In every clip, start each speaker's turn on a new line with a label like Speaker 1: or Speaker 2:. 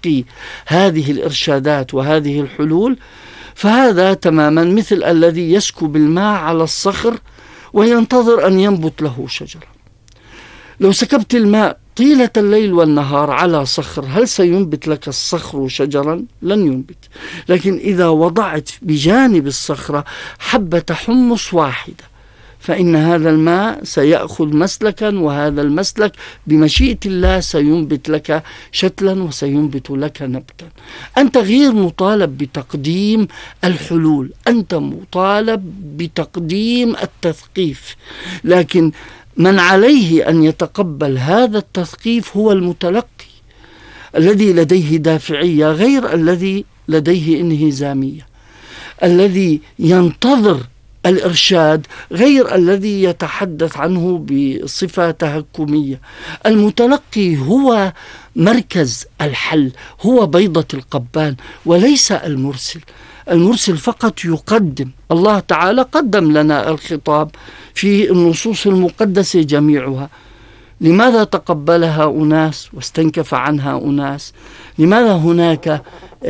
Speaker 1: تلقي هذه الإرشادات وهذه الحلول، فهذا تماما مثل الذي يسكب الماء على الصخر وينتظر أن ينبت له شجرة. لو سكبت الماء طيلة الليل والنهار على صخر، هل سينبت لك الصخر شجرا؟ لن ينبت. لكن إذا وضعت بجانب الصخرة حبة حمص واحدة، فإن هذا الماء سيأخذ مسلكا، وهذا المسلك بمشيئة الله سينبت لك شتلا وسينبت لك نبتا. أنت غير مطالب بتقديم الحلول، أنت مطالب بتقديم التثقيف، لكن من عليه أن يتقبل هذا التثقيف هو المتلقي الذي لديه دافعية غير الذي لديه انهزامية، الذي ينتظر الإرشاد غير الذي يتحدث عنه بصفة تهكمية. المتلقي هو مركز الحل، هو بيضة القبان وليس المرسل. المرسل فقط يقدم. الله تعالى قدم لنا الخطاب في النصوص المقدسة جميعها. لماذا تقبلها أناس واستنكف عنها أناس؟ لماذا هناك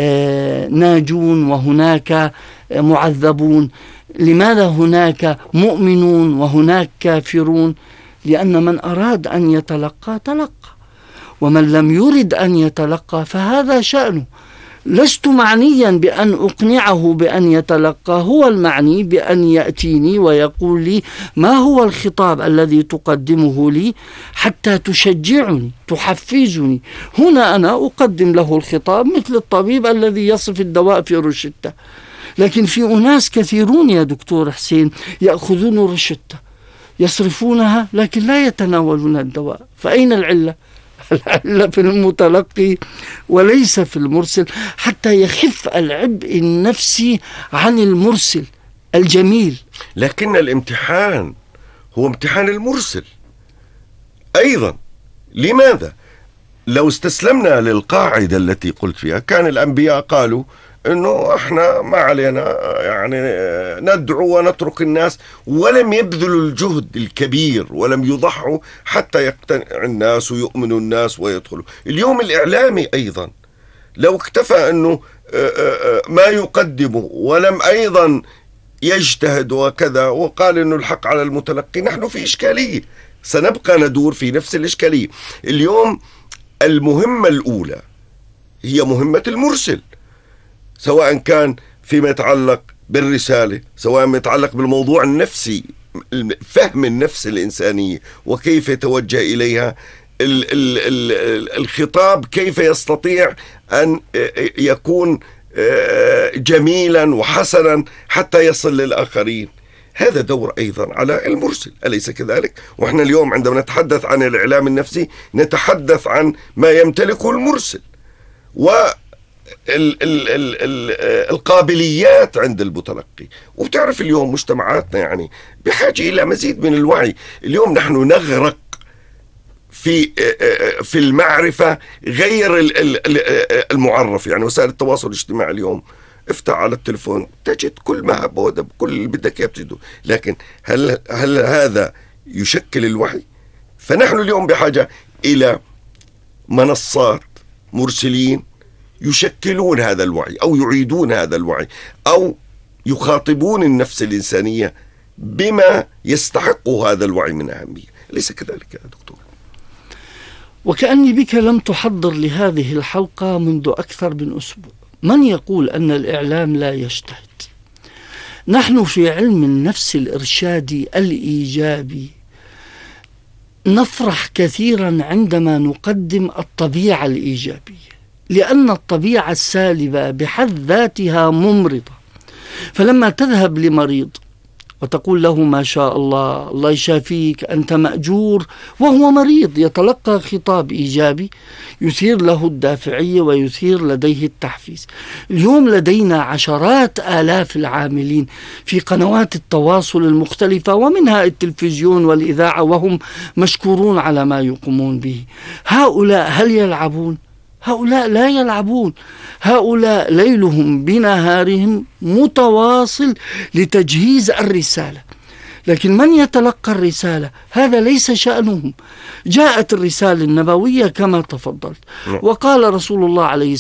Speaker 1: ناجون وهناك معذبون؟ لماذا هناك مؤمنون وهناك كافرون؟ لأن من أراد أن يتلقى تلقى، ومن لم يرد أن يتلقى فهذا شأنه. لست معنيا بأن أقنعه بأن يتلقى، هو المعني بأن يأتيني ويقول لي ما هو الخطاب الذي تقدمه لي حتى تشجعني تحفزني. هنا أنا أقدم له الخطاب مثل الطبيب الذي يصف الدواء في روشتة. لكن في أناس كثيرون يا دكتور حسين يأخذون روشتة يصرفونها لكن لا يتناولون الدواء. فأين العلة؟ العلة في المتلقي وليس في المرسل، حتى يخف العبء النفسي عن المرسل الجميل.
Speaker 2: لكن الامتحان هو امتحان المرسل أيضا. لماذا؟ لو استسلمنا للقاعدة التي قلت فيها كان الأنبياء قالوا إنه إحنا ما علينا، يعني ندعو ونترك الناس، ولم يبذلوا الجهد الكبير ولم يضحوا حتى يقتنع الناس ويؤمنوا الناس ويدخلوا. اليوم الإعلامي أيضا لو اكتفى إنه ما يقدمه ولم أيضا يجتهد وكذا وقال إنه الحق على المتلقي، نحن في إشكالية، سنبقى ندور في نفس الإشكالية. اليوم المهمة الأولى هي مهمة المرسل، سواء كان فيما يتعلق بالرسالة، سواء ما يتعلق بالموضوع النفسي، فهم النفس الإنسانية وكيف يتوجه إليها، الخطاب كيف يستطيع أن يكون جميلا وحسنا حتى يصل للآخرين. هذا دور أيضا على المرسل، أليس كذلك؟ وإحنا اليوم عندما نتحدث عن الإعلام النفسي نتحدث عن ما يمتلكه المرسل القابليات عند المتلقي. وبتعرف اليوم مجتمعاتنا يعني بحاجة إلى مزيد من الوعي. اليوم نحن نغرق في المعرفة غير المعرف. يعني وسائل التواصل الاجتماعي اليوم افتح على التلفون تجد كل ما هب ودب، كل اللي بدك اياه بتجده. لكن هل هذا يشكل الوعي؟ فنحن اليوم بحاجة إلى منصات، مرسلين يشكلون هذا الوعي أو يعيدون هذا الوعي أو يخاطبون النفس الإنسانية بما يستحق هذا الوعي من أهمية. ليس كذلك يا دكتور؟
Speaker 1: وكأني بك لم تحضر لهذه الحلقة منذ أكثر من أسبوع. من يقول أن الإعلام لا يجتهد؟ نحن في علم النفس الإرشادي الإيجابي نفرح كثيرا عندما نقدم الطبيعة الإيجابية، لأن الطبيعة السالبة بحد ذاتها ممرضة. فلما تذهب لمريض وتقول له ما شاء الله، الله يشافيك، أنت مأجور، وهو مريض يتلقى خطاب إيجابي يثير له الدافعية ويثير لديه التحفيز. اليوم لدينا عشرات آلاف العاملين في قنوات التواصل المختلفة ومنها التلفزيون والإذاعة، وهم مشكورون على ما يقومون به. هؤلاء هل يلعبون؟ هؤلاء لا يلعبون. هؤلاء ليلهم بنهارهم متواصل لتجهيز الرسالة. لكن من يتلقى الرسالة هذا ليس شأنهم. جاءت الرسالة النبوية كما تفضلت، وقال رسول الله عليه